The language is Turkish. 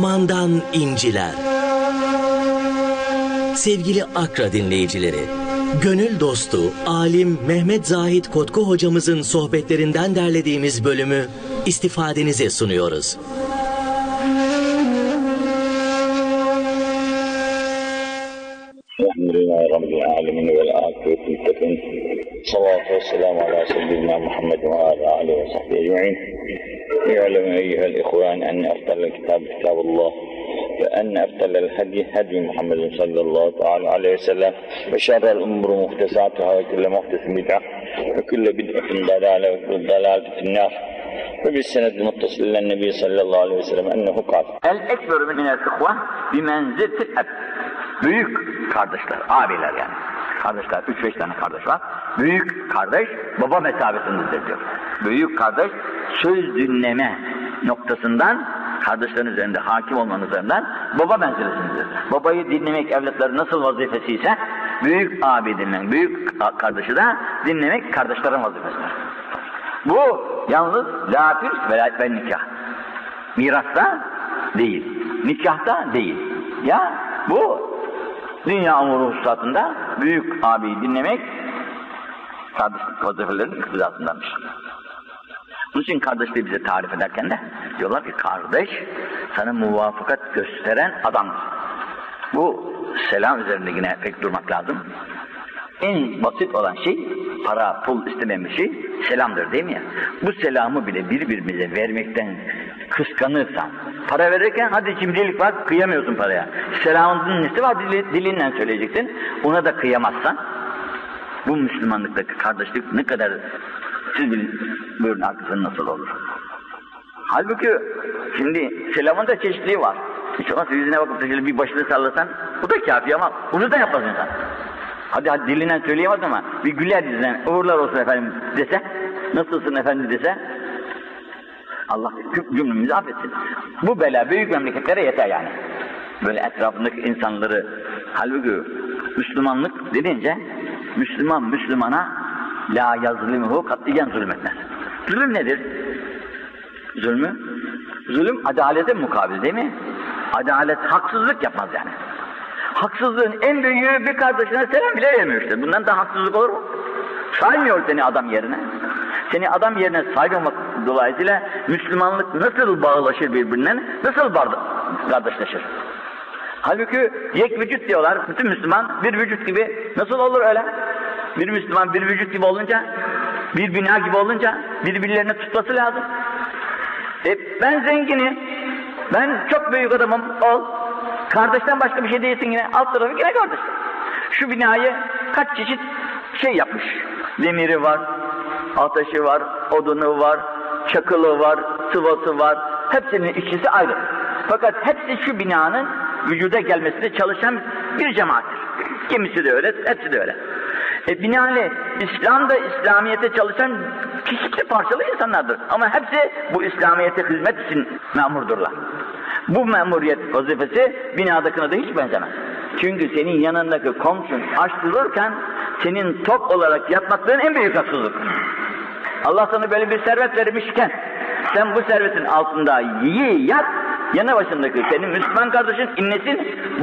Umman'dan inciler. Sevgili Akra dinleyicileri, gönül dostu, alim Mehmet Zahid Kotku hocamızın sohbetlerinden derlediğimiz bölümü istifadenize sunuyoruz. Elhamdülillahi Rabbil alemin vel akıbeti muttaqin. Salatu vesselamu ala seyyidina Muhammed ve ala alihi ve sahbihi ecmaîn. İ'lemu eyyuhel ihvan enne efdalel kitab kitabullah ve enne efdalel hadi Muhammedin sallallahu teala aleyhi ve sellem ve şerrel umuru muhtesatuhâ ve külle muhtesin bid'ah ve külle bid'atin dalâle ve külle dalâletin finnâr. Ve biz senedin muttasillen nebi sallallahu aleyhi ve sellem ennehu kâl. El ekberu minel ihva bimenziltil eb. Büyük kardeşler, abiler yani. Kardeşler, 3-5 tane kardeş var. Büyük kardeş baba mesabesindedir diyor. Büyük kardeş söz dinleme noktasından, kardeşlerin üzerinde hakim olmanın üzerinden baba menzilesindedir. Babayı dinlemek evlatların nasıl vazifesi ise büyük abi dinlemek, büyük kardeşi de dinlemek kardeşlerin vazifesidir. Bu yalnız lafir velayet ve nikah. Mirasta değil, nikahta değil. Ya bu dünya umuru hususatında büyük abiyi dinlemek kardeşlik vazifelerinin iktidasındanmış. Bunun için kardeşliği bize tarif ederken de diyorlar ki kardeş sana muvafakat gösteren adamdır. Bu selam üzerinde yine pek durmak lazım. En basit olan şey para, pul istemeyen bir şey selamdır değil mi ya? Bu selamı bile birbirimize vermekten kıskanırsan, para verirken hadi cimrilik var, kıyamıyorsun paraya. Selamın nesi var, dilinden söyleyeceksin, ona da kıyamazsan, bu Müslümanlıktaki kardeşlik ne kadar, siz bilin, buyurun arkasını nasıl olur? Halbuki şimdi selamın da çeşitliği var. Hiç olmazsa yüzüne bakıp da şöyle bir başını sallasan, bu da kafi ama bunu da yapmaz insan. Hadi dilinden söyleyemez ama bir güler yüzüne, uğurlar olsun efendim dese, nasılsın efendim dese, Allah cümlemizi affetsin. Bu bela büyük memleketlere yeter yani. Böyle etrafındaki insanları, halbuki Müslümanlık denince, Müslüman Müslümana la yazlimuhu katiyen zulmetmez. Zulüm nedir? Zulüm adalete mukabil değil mi? Adalet haksızlık yapmaz yani. Haksızlığın en büyüğü bir kardeşine selam bile vermiyor işte. Bundan daha haksızlık olur mu? Saymıyor seni adam yerine. Seni adam yerine saymamak dolayısıyla Müslümanlık nasıl bağlaşır birbirinden, nasıl kardeşleşir? Halbuki yek vücut diyorlar, bütün Müslüman bir vücut gibi, nasıl olur öyle? Bir Müslüman bir vücut gibi olunca, bir bina gibi olunca birbirlerine tutması lazım. Ben zenginim, ben çok büyük adamım, ol. Kardeşten başka bir şey değilsin yine, alt tarafı yine kardeş. Şu binayı kaç çeşit şey yapmış, demiri var, ateşi var, odunu var, çakılı var, sıvası var, hepsinin işçisi ayrı. Fakat hepsi şu binanın vücuda gelmesine çalışan bir cemaattir. Kimisi de öyle, hepsi de öyle. Binaenaleyh İslam'da İslamiyet'e çalışan çeşitli parçalı insanlardır. Ama hepsi bu İslamiyet'e hizmet için memurdurlar. Bu memuriyet vazifesi binadakine de hiç benzemez. Çünkü senin yanındaki komşun aç dururken senin tok olarak yatmaklığın en büyük haksızlık. Allah sana böyle bir servet vermişken sen bu servetin altında yat, yanı başındaki senin Müslüman kardeşin inlesin.